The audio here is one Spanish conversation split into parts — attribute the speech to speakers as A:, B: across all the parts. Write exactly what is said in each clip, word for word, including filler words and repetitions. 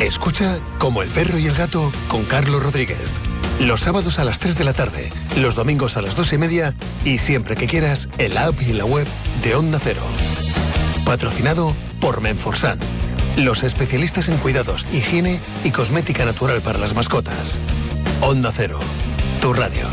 A: Escucha Como el perro y el gato con Carlos Rodríguez. Los sábados a las tres de la tarde, los domingos a las dos y media y siempre que quieras en la app y en la web de Onda Cero. Patrocinado por Menforsan, los especialistas en cuidados, higiene y cosmética natural para las mascotas. Onda Cero, tu radio.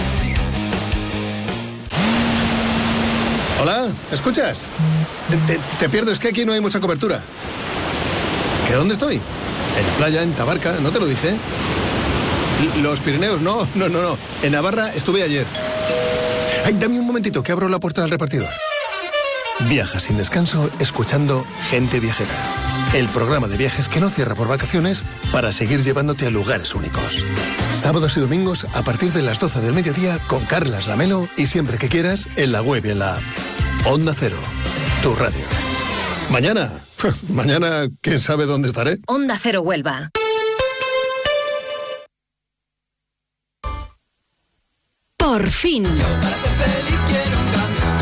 B: Hola, ¿escuchas? Te, te, te pierdo, es que aquí no hay mucha cobertura. ¿Que dónde estoy? En la playa, en Tabarca, ¿no te lo dije? Los Pirineos, no, no, no, no. En Navarra estuve ayer. Ay, dame un momentito, que abro la puerta del repartidor. Viaja sin descanso escuchando Gente Viajera, el programa de viajes que no cierra por vacaciones para seguir llevándote a lugares únicos. Sábados y domingos a partir de las doce del mediodía con Carlas Lamelo y siempre que quieras en la web y en la app. Onda Cero, tu radio. Mañana, mañana, ¿quién sabe dónde estaré?
C: Onda Cero Huelva. Por fin.
D: Yo para ser feliz quiero un camión.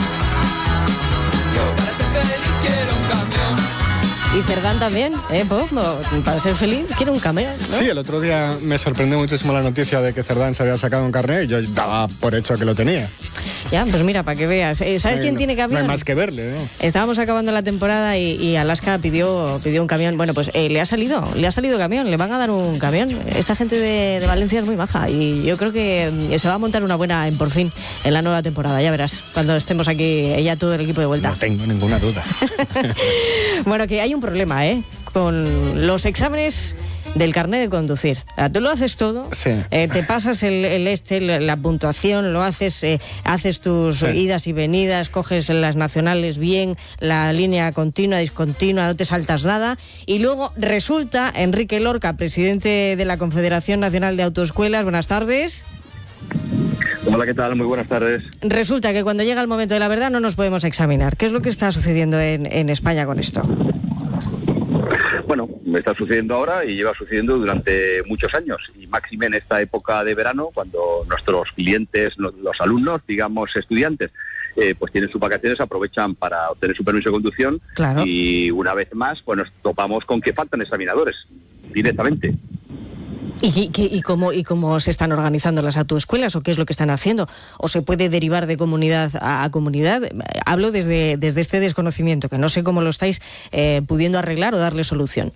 D: Yo para ser feliz quiero un camión.
E: Y Cerdán también, ¿eh? Pues, no, para ser feliz quiere un camión, ¿no?
F: Sí, el otro día me sorprendió muchísimo la noticia de que Cerdán se había sacado un carnet y yo daba por hecho que lo tenía.
E: Ya, pues mira, para que veas. ¿Sabes no, quién
F: no,
E: tiene camión?
F: No hay más que verle, ¿no?
E: Estábamos acabando la temporada y, y Alaska pidió, pidió un camión. Bueno, pues eh, le ha salido, le ha salido camión, le van a dar un camión. Esta gente de, de Valencia es muy maja y yo creo que se va a montar una buena en Por Fin en la nueva temporada. Ya verás, cuando estemos aquí, ella todo el equipo de vuelta.
F: No tengo ninguna duda.
E: Bueno, que hay un problema, ¿eh? Con los exámenes del carnet de conducir. Tú lo haces todo,
F: sí.
E: eh, te pasas el, el este, la puntuación, lo haces, eh, haces tus sí. idas y venidas, coges las nacionales bien, la línea continua, discontinua, no te saltas nada, y luego resulta, Enrique Lorca, presidente de la Confederación Nacional de Autoescuelas, buenas tardes.
G: Hola, ¿qué tal? Muy buenas tardes.
E: Resulta que cuando llega el momento de la verdad no nos podemos examinar. ¿Qué es lo que está sucediendo en, en España con esto?
G: Bueno, me está sucediendo ahora y lleva sucediendo durante muchos años, y máxime en esta época de verano, cuando nuestros clientes, los alumnos, digamos estudiantes, eh, pues tienen sus vacaciones, aprovechan para obtener su permiso de conducción. Claro. Y una vez más, pues nos topamos con que faltan examinadores directamente.
E: ¿Y, y, y, cómo, ¿Y cómo se están organizando las autoescuelas o qué es lo que están haciendo? ¿O se puede derivar de comunidad a, a comunidad? Hablo desde, desde este desconocimiento, que no sé cómo lo estáis eh, pudiendo arreglar o darle solución.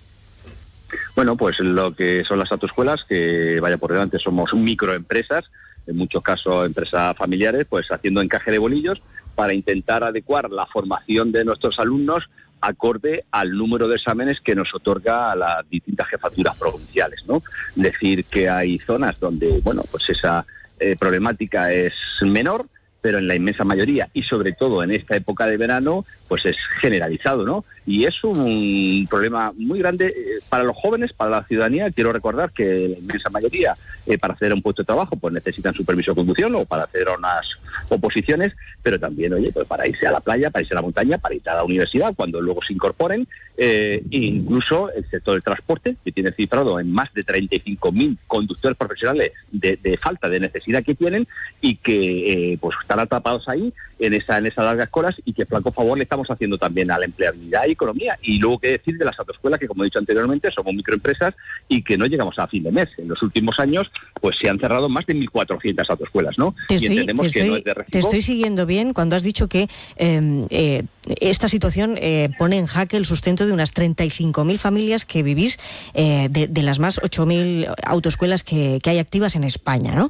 G: Bueno, pues lo que son las autoescuelas, que vaya por delante, somos microempresas, en muchos casos empresas familiares, pues haciendo encaje de bolillos para intentar adecuar la formación de nuestros alumnos acorde al número de exámenes que nos otorga a las distintas jefaturas provinciales, ¿no? Decir que hay zonas donde, bueno, pues esa eh, problemática es menor, pero en la inmensa mayoría, y sobre todo en esta época de verano, pues es generalizado, ¿no? Y es un problema muy grande eh, para los jóvenes, para la ciudadanía. Quiero recordar que la inmensa mayoría, eh, para acceder a un puesto de trabajo, pues necesitan su permiso de conducción o para hacer unas oposiciones, pero también, oye, pues para irse a la playa, para irse a la montaña, para ir a la universidad, cuando luego se incorporen, eh, e incluso el sector del transporte, que tiene cifrado en más de treinta y cinco mil conductores profesionales de, de falta de necesidad que tienen y que eh, pues están atrapados ahí en esa en esas largas colas, y que flaco favor le estamos haciendo también a la empleabilidad y economía. Y luego qué decir de las autoescuelas, que como he dicho anteriormente somos microempresas y que no llegamos a fin de mes. En los últimos años pues se han cerrado más de mil cuatrocientas autoescuelas, ¿no?
E: Te
G: y
E: estoy,
G: entendemos
E: te
G: que
E: estoy,
G: no es de recibo.
E: Te estoy siguiendo bien cuando has dicho que eh, eh, esta situación eh, pone en jaque el sustento de unas treinta y cinco mil familias que vivís eh, de, de las más ocho mil autoescuelas que, que hay activas en España, ¿no?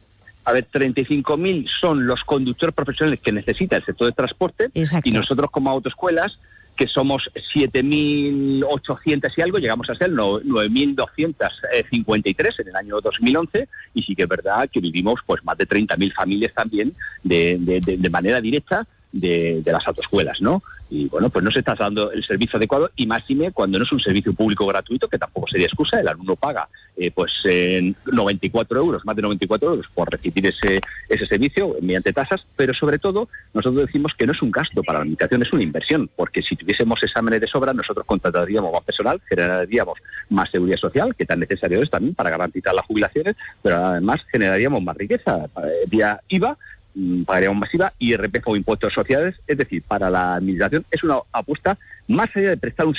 G: A ver, treinta y cinco mil son los conductores profesionales que necesita el sector de transporte. Exacto. Y nosotros como autoescuelas, que somos siete mil ochocientos y algo, llegamos a ser nueve mil doscientos cincuenta y tres en el año dos mil once, y sí que es verdad que vivimos pues más de treinta mil familias también de, de, de, de manera directa de, de las autoescuelas, ¿no? Y bueno, pues no se está dando el servicio adecuado, y máxime cuando no es un servicio público gratuito, que tampoco sería excusa. El alumno paga eh, pues eh, noventa y cuatro euros, más de noventa y cuatro euros por recibir ese ese servicio mediante tasas, pero sobre todo nosotros decimos que no es un gasto para la administración, es una inversión, porque si tuviésemos exámenes de sobra, nosotros contrataríamos más personal, generaríamos más seguridad social, que tan necesario es también para garantizar las jubilaciones, pero además generaríamos más riqueza eh, vía I V A, pagaríamos más I V A, I R P F o impuestos sociales. Es decir, para la administración es una apuesta más allá de prestar un